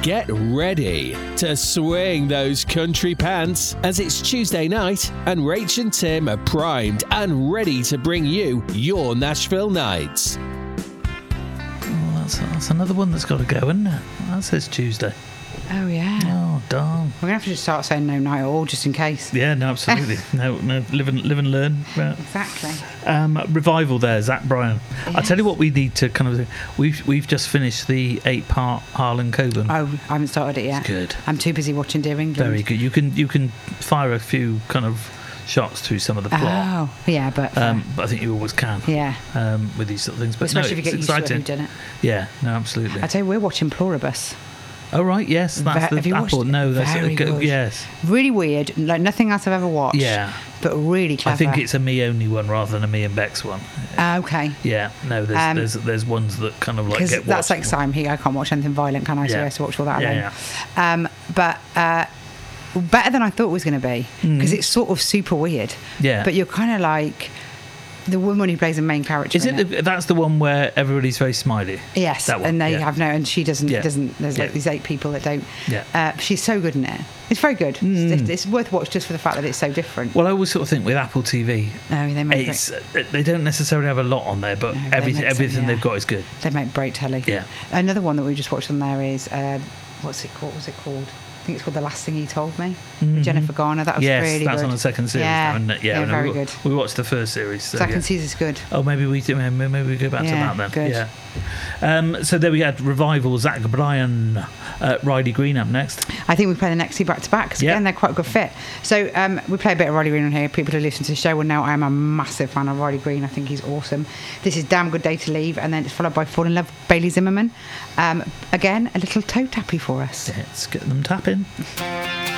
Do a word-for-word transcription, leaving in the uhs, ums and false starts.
Get ready to swing those country pants as it's Tuesday night and Rach and Tim are primed and ready to bring you your Nashville nights. Oh, that's, that's another one that's got to go, isn't it? That says Tuesday. Oh, yeah. Oh, darn. We're going to have to just start saying no night at all, just in case. Yeah, no, absolutely. no, no, live and, live and learn. Right. Exactly. Um, revival there, Zach Bryan. Yes. I'll tell you what we need to kind of... We've, we've just finished the eight-part Harlan Coben. Oh, I haven't started it yet. It's good. I'm too busy watching Dear England. Very good. You can you can fire a few kind of shots through some of the plot. Oh, yeah, but... Um, but I think you always can. Yeah. Um, with these sort of things. But Especially no, if you get it's used exciting. to it, you've done it. Yeah, no, absolutely. I tell you, we're watching Pluribus. Oh, right, yes. That's Ve- have the you watched Apple. it? No, that's Very a go, good. yes. Really weird, like nothing else I've ever watched. Yeah. But really clever. I think it's a me only one rather than a me and Bex one. Uh, okay. Yeah, no, there's Um, there's there's ones that kind of like Because get that's watched. like Simon Heath. I can't watch anything violent, can I? So Yeah. I have to watch all that Yeah, alone. Um, but uh, better than I thought it was going to be, because it's sort of super weird. Mm-hmm. Yeah. But you're kind of like the woman who plays the main character. Is in it? The, that's the one where everybody's very smiley. Yes, That one, and they yeah. have no, and she doesn't. Yeah. Doesn't. There's like Yeah. these eight people that don't. Yeah. Uh, she's so good in it. It's very good. Mm. It's, it's worth watch just for the fact that it's so different. Well, I always sort of think with Apple T V, No, they make it's great, they don't necessarily have a lot on there, but No, they everything make some, everything yeah. they've got is good. they make great telly. Yeah. Another one that we just watched on there is uh, what's it called? What's it called? I think it's called The Last Thing He Told Me. Mhm. Jennifer Garner. That was yes, really that's good. on the second series Yeah, now, isn't it? yeah, no, very we, good. We watched the first series. So, Second yeah. season's good. Oh, maybe we do. Maybe maybe we go back Yeah, to that then. good. Yeah. Um, so there we had revival. Zach Bryan, uh, Riley Green up next. I think we play the next two back to back because Yeah. again they're quite a good fit. So um, we play a bit of Riley Green on here. People who listen to the show will know I am a massive fan of Riley Green. I think he's awesome. This is Damn Good Day to Leave, and then it's followed by Fall in Love, Bailey Zimmerman. Um, again, a little toe tappy for us. Let's get them tapping.